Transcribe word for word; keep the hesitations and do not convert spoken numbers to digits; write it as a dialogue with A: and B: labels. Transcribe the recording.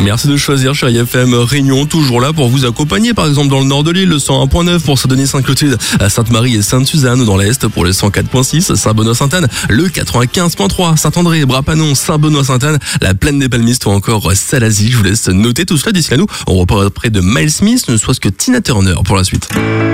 A: Merci de choisir Chérie F M. Réunion, toujours là pour vous accompagner. Par exemple, dans le nord de l'île, le cent un point neuf pour Saint-Denis-Sainte-Clotilde, à Sainte-Marie et Sainte-Suzanne. Dans l'est, pour le cent quatre point six, Saint-Benoît-Sainte-Anne, le quatre-vingt-quinze point trois, Saint-André, Brapanon, Saint-Benoît-Sainte-Anne, la Plaine des Palmistes ou encore Salazie. Je vous laisse noter tout cela. D'ici là, nous, on repart près de Miles Smith, ne soit-ce que Tina Turner pour la suite.